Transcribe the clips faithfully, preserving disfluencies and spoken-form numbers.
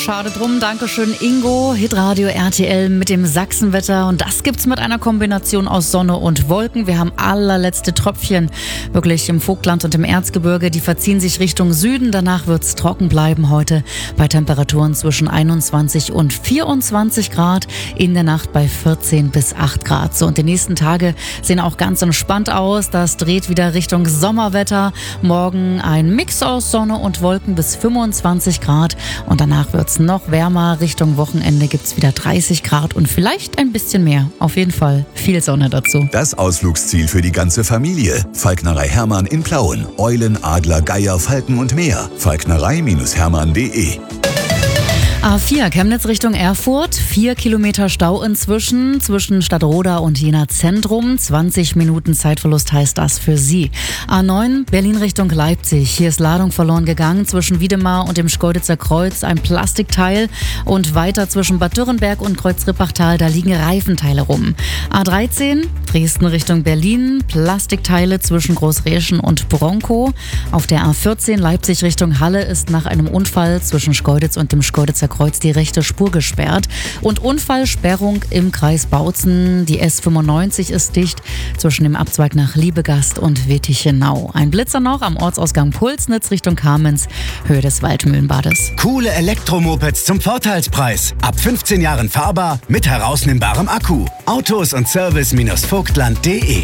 Schade drum, Dankeschön Ingo. Hitradio R T L mit dem Sachsenwetter und das gibt's mit einer Kombination aus Sonne und Wolken. Wir haben allerletzte Tröpfchen wirklich im Vogtland und im Erzgebirge. Die verziehen sich Richtung Süden. Danach wird's trocken bleiben heute bei Temperaturen zwischen einundzwanzig und vierundzwanzig Grad. In der Nacht bei vierzehn bis acht Grad. So, und die nächsten Tage sehen auch ganz entspannt aus. Das dreht wieder Richtung Sommerwetter. Morgen ein Mix aus Sonne und Wolken bis fünfundzwanzig Grad und danach wird's noch wärmer. Richtung Wochenende gibt's wieder dreißig Grad und vielleicht ein bisschen mehr. Auf jeden Fall viel Sonne dazu. Das Ausflugsziel für die ganze Familie. Falknerei Hermann in Plauen. Eulen, Adler, Geier, Falken und mehr. falknerei Hermann punkt de. A vier Chemnitz Richtung Erfurt, vier Kilometer Stau inzwischen, zwischen Stadtroda und Jena Zentrum. zwanzig Minuten Zeitverlust heißt das für Sie. A neun Berlin Richtung Leipzig, hier ist Ladung verloren gegangen, zwischen Wiedemar und dem Schkeuditzer Kreuz ein Plastikteil und weiter zwischen Bad Dürrenberg und Kreuz-Rippachtal, da liegen Reifenteile rum. A dreizehn Dresden Richtung Berlin, Plastikteile zwischen Großräschen und Bronkow. Auf der A vierzehn Leipzig Richtung Halle ist nach einem Unfall zwischen Schkeuditz und dem Schkeuditzer Kreuz die rechte Spur gesperrt. Und Unfallsperrung im Kreis Bautzen. Die S fünfundneunzig ist dicht zwischen dem Abzweig nach Liebegast und Wittichenau. Ein Blitzer noch am Ortsausgang Pulsnitz Richtung Kamenz, Höhe des Waldmühlenbades. Coole Elektromopeds zum Vorteilspreis. Ab fünfzehn Jahren fahrbar mit herausnimmbarem Akku. Autos und Service Vogtland punkt de.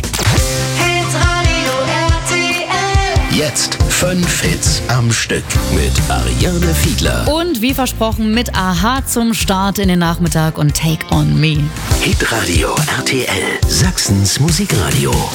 Jetzt fünf Hits am Stück mit Ariane Fiedler. Und wie versprochen mit Aha zum Start in den Nachmittag und Take on Me. Hitradio R T L, Sachsens Musikradio.